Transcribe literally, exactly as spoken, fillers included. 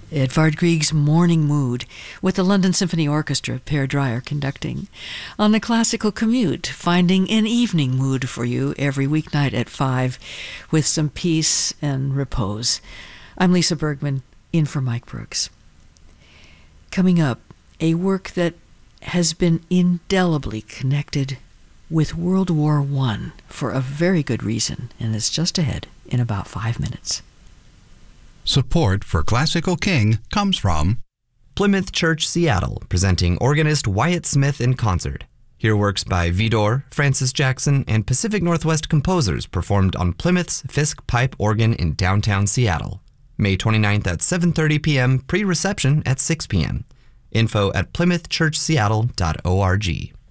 Edvard Grieg's Morning Mood, with the London Symphony Orchestra, Per Dreyer conducting. On the Classical Commute, finding an evening mood for you every weeknight at five, with some peace and repose. I'm Lisa Bergman, in for Mike Brooks. Coming up, a work that has been indelibly connected with World War One for a very good reason, and it's just ahead in about five minutes. Support for Classical King comes from Plymouth Church, Seattle, presenting organist Wyatt Smith in concert. Hear works by Vidor, Francis Jackson, and Pacific Northwest composers performed on Plymouth's Fisk Pipe Organ in downtown Seattle. May twenty-ninth at seven thirty p.m., pre-reception at six p.m. Info at plymouth church seattle dot org.